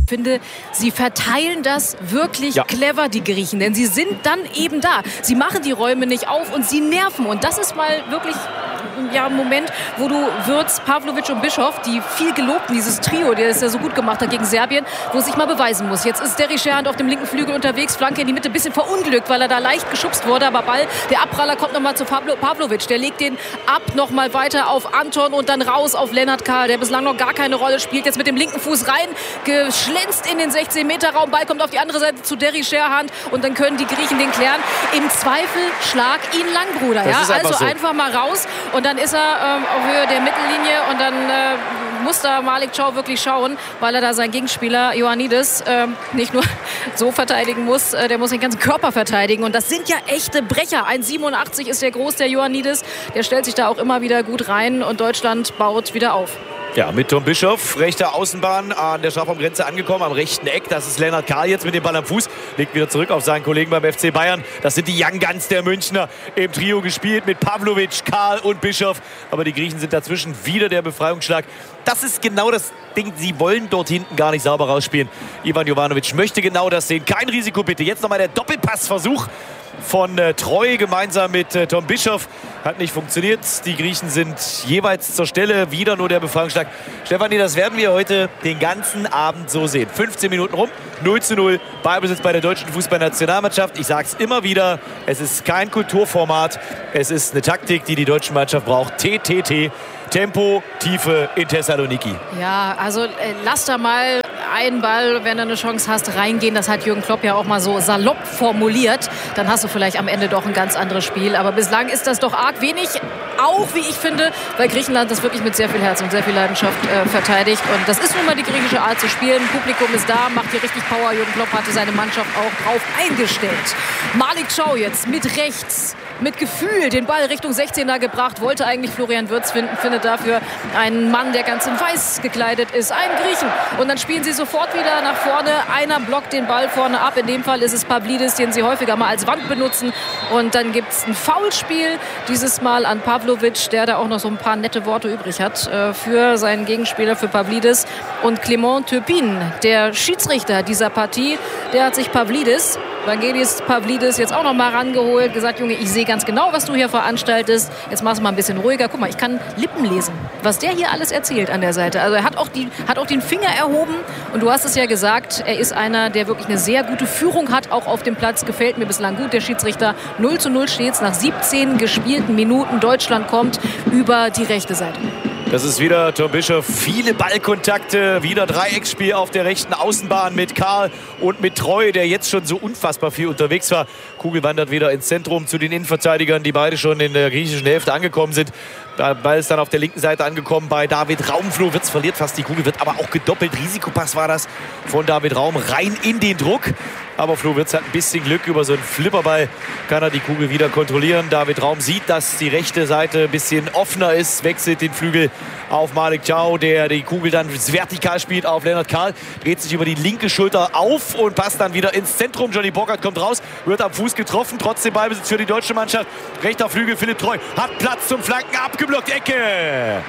Ich finde, sie verteilen das wirklich clever, die Griechen. Denn sie sind dann eben da. Sie machen die Räume nicht auf und sie nerven. Und das ist mal wirklich ein Moment, wo du Wirtz, Pavlovic und Bischof, die viel gelobten, dieses Trio, der es ja so gut gemacht hat gegen Serbien, wo es sich mal beweisen muss. Jetzt ist Derry Sherhand auf dem linken Flügel unterwegs, Flanke in die Mitte, ein bisschen verunglückt, weil er da leicht geschubst wurde. Aber Ball, der Abpraller kommt nochmal zu Pavlovic. Der legt den ab, nochmal weiter auf Anton und dann raus auf Lennart Kahl, der bislang noch gar keine Rolle spielt. Jetzt mit dem linken Fuß rein, geschlänzt in den 16-Meter-Raum. Ball kommt auf die andere Seite zu Derry Sherhand und dann können die Griechen den klären. Im Zweifel schlag ihn lang, Bruder. Ja? Also so. Einfach mal raus und dann ist er auf Höhe der Mittellinie und dann muss da Malik Thiaw wirklich schauen, weil er da seinen Gegenspieler Ioannidis nicht nur so verteidigen muss, der muss den ganzen Körper verteidigen und das sind ja echte Brecher. 1,87 ist der groß, der Ioannidis, der stellt sich da auch immer wieder gut rein und Deutschland baut wieder auf. Ja, mit Tom Bischof, rechte Außenbahn an der Strafraumgrenze angekommen, am rechten Eck. Das ist Lennart Kahl jetzt mit dem Ball am Fuß. Legt wieder zurück auf seinen Kollegen beim FC Bayern. Das sind die Young Guns der Münchner im Trio gespielt mit Pavlovic, Kahl und Bischof. Aber die Griechen sind dazwischen, wieder der Befreiungsschlag. Das ist genau das Ding. Sie wollen dort hinten gar nicht sauber rausspielen. Ivan Jovanovic möchte genau das sehen. Kein Risiko bitte. Jetzt nochmal der Doppelpassversuch von Treu gemeinsam mit Tom Bischof. Hat nicht funktioniert. Die Griechen sind jeweils zur Stelle. Wieder nur der Befreiungsschlag. Stefanie, das werden wir heute den ganzen Abend so sehen. 15 Minuten rum, 0:0. Ballbesitz bei der deutschen Fußballnationalmannschaft. Ich sage es immer wieder, es ist kein Kulturformat. Es ist eine Taktik, die die deutsche Mannschaft braucht. TTT. Tempo, Tiefe in Thessaloniki. Ja, also lass da mal einen Ball, wenn du eine Chance hast, reingehen. Das hat Jürgen Klopp ja auch mal so salopp formuliert. Dann hast du vielleicht am Ende doch ein ganz anderes Spiel. Aber bislang ist das doch arg wenig. Auch, wie ich finde, weil Griechenland das wirklich mit sehr viel Herz und sehr viel Leidenschaft verteidigt. Und das ist nun mal die griechische Art zu spielen. Publikum ist da, macht hier richtig Power. Jürgen Klopp hatte seine Mannschaft auch drauf eingestellt. Malik Thiaw jetzt mit rechts. Mit Gefühl den Ball Richtung 16er gebracht, wollte eigentlich Florian Wirtz finden, findet dafür einen Mann, der ganz in Weiß gekleidet ist, einen Griechen. Und dann spielen sie sofort wieder nach vorne. Einer blockt den Ball vorne ab. In dem Fall ist es Pavlidis, den sie häufiger mal als Wand benutzen. Und dann gibt es ein Foulspiel, dieses Mal an Pavlovic, der da auch noch so ein paar nette Worte übrig hat für seinen Gegenspieler, für Pavlidis. Und Clément Turpin, der Schiedsrichter dieser Partie, der hat sich Vangelis Pavlidis jetzt auch noch mal rangeholt, gesagt, Junge, ich sehe ganz genau, was du hier veranstaltest. Jetzt machst du mal ein bisschen ruhiger. Guck mal, ich kann Lippen lesen, was der hier alles erzählt an der Seite. Also er hat auch den Finger erhoben und du hast es ja gesagt, er ist einer, der wirklich eine sehr gute Führung hat, auch auf dem Platz. Gefällt mir bislang gut, der Schiedsrichter. 0:0 steht's nach 17 gespielten Minuten. Deutschland kommt über die rechte Seite. Das ist wieder Tom Bischof. Viele Ballkontakte, wieder Dreiecksspiel auf der rechten Außenbahn mit Kahl und mit Treu, der jetzt schon so unfassbar viel unterwegs war. Kugel wandert wieder ins Zentrum zu den Innenverteidigern, die beide schon in der griechischen Hälfte angekommen sind. Der Ball ist dann auf der linken Seite angekommen bei David Raum. Flo Wirtz verliert fast die Kugel, wird aber auch gedoppelt. Risikopass war das von David Raum rein in den Druck. Aber Flo Wirtz hat ein bisschen Glück. Über so einen Flipperball kann er die Kugel wieder kontrollieren. David Raum sieht, dass die rechte Seite ein bisschen offener ist, wechselt den Flügel auf Malik Thiaw, der die Kugel dann vertikal spielt auf Lennart Kahl, dreht sich über die linke Schulter auf und passt dann wieder ins Zentrum. Johnny Burkhardt kommt raus, wird am Fuß getroffen, trotzdem Ballbesitz für die deutsche Mannschaft. Rechter Flügel, Philipp Treu hat Platz zum Flanken, abgeblockt, Ecke.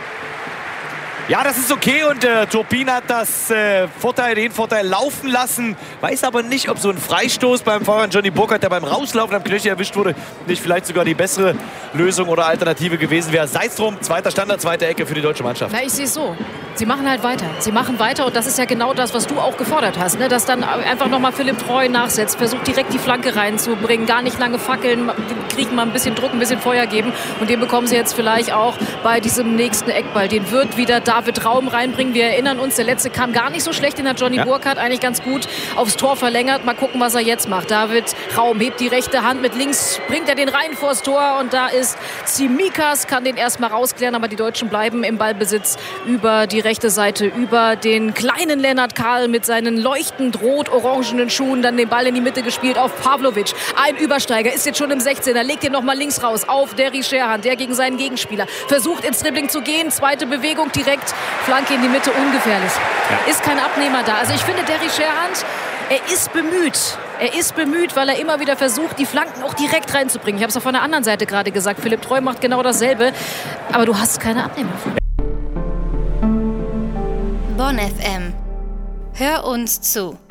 Ja, das ist okay und Turpin hat den Vorteil laufen lassen. Weiß aber nicht, ob so ein Freistoß beim Fahrer Johnny Burkhardt, der beim Rauslaufen am Knöchel erwischt wurde, nicht vielleicht sogar die bessere Lösung oder Alternative gewesen wäre. Sei es drum, zweiter Standard, zweite Ecke für die deutsche Mannschaft. Na, ich sehe es so. Sie machen halt weiter. Sie machen weiter und das ist ja genau das, was du auch gefordert hast. Ne? Dass dann einfach nochmal Philipp Treu nachsetzt, versucht direkt die Flanke reinzubringen, gar nicht lange fackeln, kriegen mal ein bisschen Druck, ein bisschen Feuer geben und den bekommen sie jetzt vielleicht auch bei diesem nächsten Eckball. Den wird wieder David Raum reinbringen. Wir erinnern uns, der letzte kam gar nicht so schlecht, den hat Johnny Burkhardt eigentlich ganz gut aufs Tor verlängert. Mal gucken, was er jetzt macht. David Raum hebt die rechte Hand, mit links bringt er den rein vors Tor und da ist Tsimikas, kann den erstmal rausklären, aber die Deutschen bleiben im Ballbesitz über die rechte Seite, über den kleinen Lennart Kahl mit seinen leuchtend rot-orangenen Schuhen, dann den Ball in die Mitte gespielt auf Pavlovic. Ein Übersteiger, ist jetzt schon im 16er, legt den nochmal links raus auf Derry Sherhand, der gegen seinen Gegenspieler versucht ins Dribbling zu gehen, zweite Bewegung direkt, Flanke in die Mitte, ungefährlich. Ja. Ist kein Abnehmer da. Also ich finde, Derry Sherhand, er ist bemüht. Er ist bemüht, weil er immer wieder versucht, die Flanken auch direkt reinzubringen. Ich habe es auch von der anderen Seite gerade gesagt. Philipp Treu macht genau dasselbe. Aber du hast keine Abnehmer. Bonn FM. Hör uns zu.